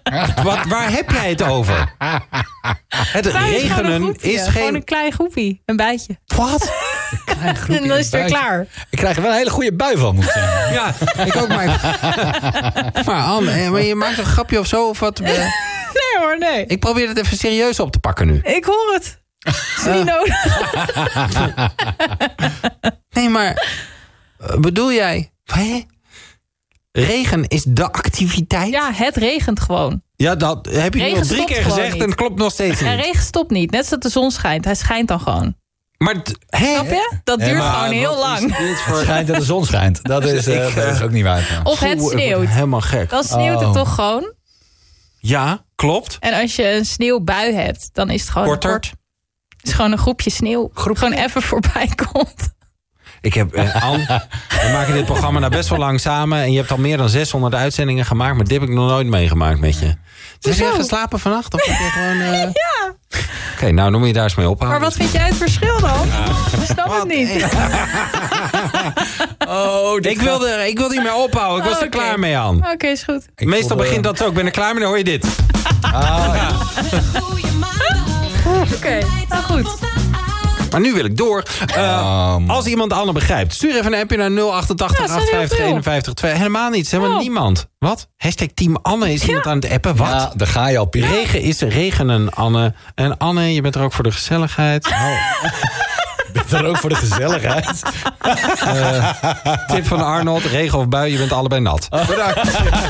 Waar heb jij het over? Het regenen is geen... Gewoon een klein groepie, een bijtje. Wat? En dan is het weer klaar. Ik krijg er wel een hele goede bui van, moet ik zeggen. Ja, ik ook. Maar Anne, maar je maakt een grapje of zo? Of wat? Nee hoor, nee. Ik probeer het even serieus op te pakken nu. Ik hoor het. Het is niet nodig. Nee, maar... bedoel jij... Hé? Regen is de activiteit? Ja, het regent gewoon. Ja, dat heb je nu al 3 keer gezegd en het klopt nog steeds niet. En regen stopt niet. Net zoals de zon schijnt. Hij schijnt dan gewoon. Maar snap je? Dat duurt gewoon heel lang. Het schijnt dat de zon schijnt. Dat is ook niet waar. Of het sneeuwt. Helemaal gek. Dan sneeuwt het toch gewoon? Ja, klopt. En als je een sneeuwbui hebt, dan is het gewoon korter. Het is gewoon een groepje sneeuw. Gewoon even voorbij komt. Ik heb, Anne, we maken dit programma nou best wel lang samen. En je hebt al meer dan 600 uitzendingen gemaakt. Maar dit heb ik nog nooit meegemaakt met je. Heb je geslapen vannacht? Of heb je gewoon, Ja. Oké, nou dan moet je daar eens mee ophouden. Maar wat vind jij het verschil dan? Ik snap het niet. Ik wilde niet meer ophouden. Ik was er klaar mee, Anne. Oké, is goed. Meestal begint dat ook. Ik ben er klaar mee, dan hoor je dit. Oké, nou goed. Maar nu wil ik door. Als iemand Anne begrijpt, stuur even een appje naar 088 850 51 2. Helemaal niet, helemaal niemand. Wat? #Team Anne is iemand aan het appen. Wat? Ja, daar ga je al. Regen is regenen, Anne. En Anne, je bent er ook voor de gezelligheid. Je bent er ook voor de gezelligheid. Tip van Arnold, regen of bui, je bent allebei nat. Bedankt.